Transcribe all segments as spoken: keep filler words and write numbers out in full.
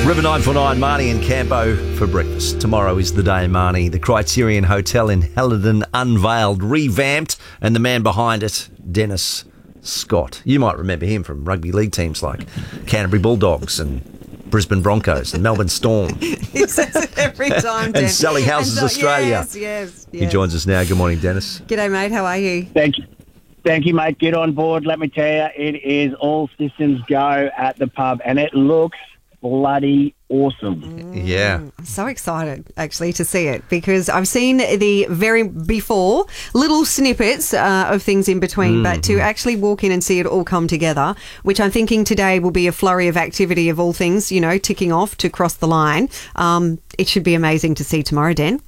River nine four nine, Marnie and Campo for breakfast. Tomorrow is the day, Marnie. The Criterion Hotel in Helidon unveiled, revamped, and the man behind it, Dennis Scott. You might remember him from rugby league teams like Canterbury Bulldogs and Brisbane Broncos and Melbourne Storm. He says it every time, Dan. And Selling Houses and so, Australia. Yes, yes, yes. He joins us now. Good morning, Dennis. G'day, mate. How are you? Thank you. Thank you, mate. Get on board. Let me tell you, it is all systems go at the pub, and it looks bloody awesome. Mm. Yeah. I'm so excited, actually, to see it because I've seen the very before little snippets uh, of things in between, mm. but to actually walk in and see it all come together, which I'm thinking today will be a flurry of activity of all things, you know, ticking off to cross the line. Um, it should be amazing to see tomorrow, Dan.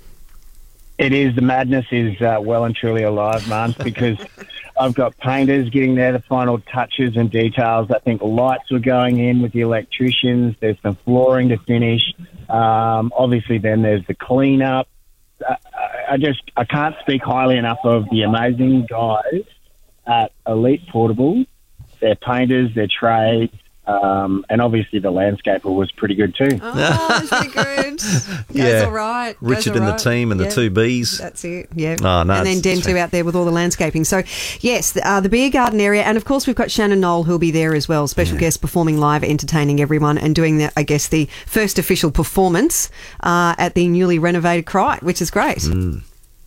It is. The madness is uh, well and truly alive, man, because I've got painters getting there, the final touches and details. I think lights were going in with the electricians. There's some flooring to finish. Um, obviously, then there's the cleanup. I, I just I can't speak highly enough of the amazing guys at Elite Portable. Their painters, their trades. Um, and obviously the landscaper was pretty good too. Oh, it's pretty good. Goes Yeah. all right. Goes Richard all and the right. team and Yeah. the two Bs. That's it, yeah. Oh, no, and then it's- Den it's too out there with all the landscaping. So, yes, the, uh, the beer garden area. And, of course, we've got Shannon Knoll who'll be there as well. Special Yeah. guest performing live, entertaining everyone and doing, the, I guess, the first official performance uh, at the newly renovated Cry, which is great. Mm.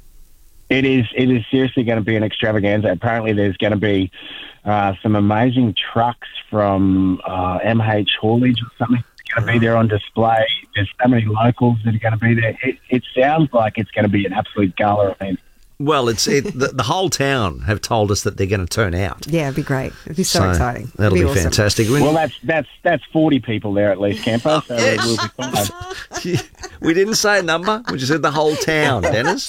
It is. It is seriously going to be an extravaganza. Apparently, there's going to be uh, some amazing trucks from uh, M H Haulage or something that's going to be there on display. There's so many locals that are going to be there. It, it sounds like it's going to be an absolute gala event. Well, it's it, the, the whole town have told us that they're going to turn out. Yeah, it'd be great. It'd be so, exciting. It'd That'll be, awesome. fantastic. We, Well, that's that's that's forty people there at least, Campo. So Yes. we'll be fine. we didn't say a number. We just said the whole town, Dennis.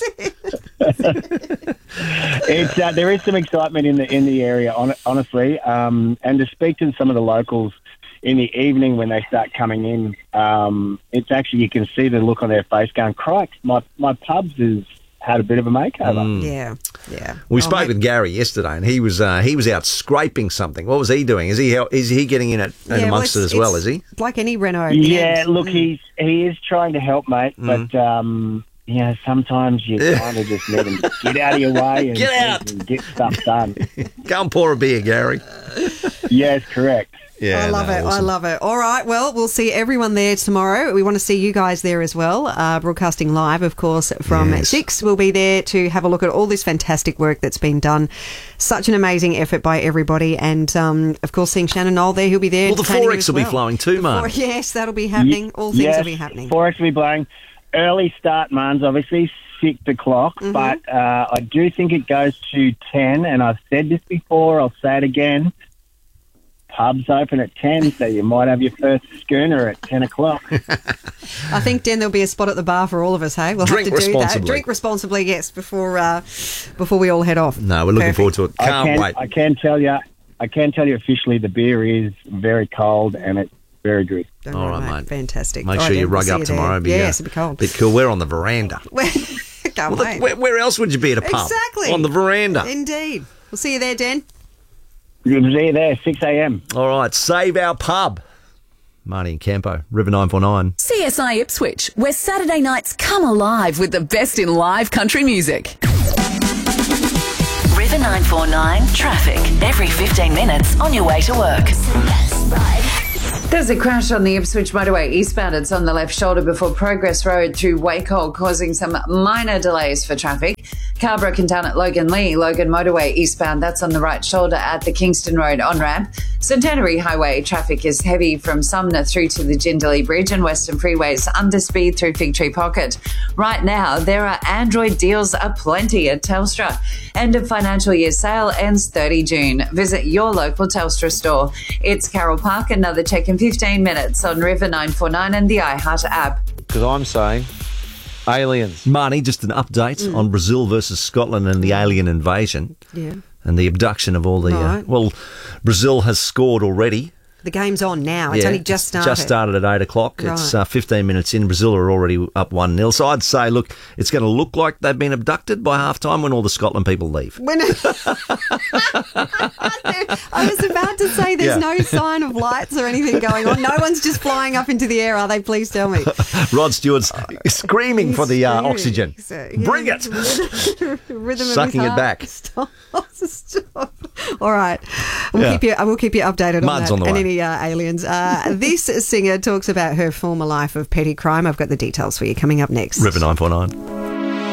It's uh, there is some excitement in the in the area, hon- honestly. Um, and to speak to some of the locals in the evening when they start coming in, um, it's actually you can see the look on their face, going, "Crikey, my my pubs has had a bit of a makeover." Mm. Yeah, yeah. We Oh, spoke mate. with Gary yesterday, and he was uh, he was out scraping something. What was he doing? Is he hel- is he getting in it in Yeah, amongst well, it it's- as well? it's Is he? Like any reno. Yeah, tent. look, Mm. he's he is trying to help, mate, but um, you know, sometimes you kind of just let him get out of your way and, Get out. and get stuff done. Go and pour a beer, Gary. Yes, correct. Yeah, I love no, it. I awesome. love it. All right. Well, we'll see everyone there tomorrow. We want to see you guys there as well. Uh, broadcasting live, of course, from Yes. six. We'll be there to have a look at all this fantastic work that's been done. Such an amazing effort by everybody. And, um, of course, seeing Shannon Knoll there, he'll be there. Well, the entertaining you four X as will be well. flowing too, The Mark. four- Yes, that'll be happening. All things yes, will be happening. Forex will be blowing. Early start, Mans, obviously, six o'clock, Mm-hmm. but uh, I do think it goes to ten, and I've said this before, I'll say it again. Pubs open at ten, so you might have your first schooner at ten o'clock. I think, Dan, there'll be a spot at the bar for all of us, hey? We'll Drink have to do responsibly. that. Drink responsibly, yes, before uh, before we all head off. No, we're looking Perfect. forward to it. I Can't can, wait. I can tell you, I can tell you officially the beer is very cold and it's very good. Don't All worry, right, mate. mate. Fantastic. Make All sure right, you then, rug we'll up see you tomorrow. there. Be, Yes, uh, it'll be cold. bit cool. We're on the veranda. Can't Well, wait. look, where, where else would you be at a pub? Exactly. On the veranda. Indeed. We'll see you there, Dan. You'll see you there, six a.m. All right, save our pub. Marty and Campo, River nine four nine. C S I Ipswich, where Saturday nights come alive with the best in live country music. River nine four nine traffic every fifteen minutes on your way to work. There's a crash on the Ipswich motorway eastbound. It's on the left shoulder before Progress Road through Wacol, causing some minor delays for traffic. Car broken down at Logan Lee, Logan motorway eastbound. That's on the right shoulder at the Kingston Road on-ramp. Centenary Highway traffic is heavy from Sumner through to the Jindalee Bridge, and Western Freeways under speed through Fig Tree Pocket. Right now, there are Android deals aplenty at Telstra. End of financial year sale ends thirty June. Visit your local Telstra store. It's Carol Park, another check in fifteen minutes on River nine four nine and the iHeart app. Because I'm saying aliens. Marnie, just an update on Brazil versus Scotland and the alien invasion Yeah. and the abduction of all the... Uh, Right. well, Brazil has scored already. The game's on now. It's Yeah, only just started. Just started at eight o'clock. It's Right. uh, fifteen minutes in. Brazil are already up one nil. So I'd say, look, it's going to look like they've been abducted by half time when all the Scotland people leave. When I was about to say there's Yeah. no sign of lights or anything going on. No one's just flying up into the air, are they? Please tell me. Rod Stewart's screaming for the uh, Screaming. oxygen. So, yeah, Bring it! Rhythm of Sucking his it heart. back. Stop. Stop. All right. We'll Yeah. keep you, I will keep you updated on Mud's that on the and way. any uh, aliens. Uh, this singer talks about her former life of petty crime. I've got the details for you coming up next. River nine four nine.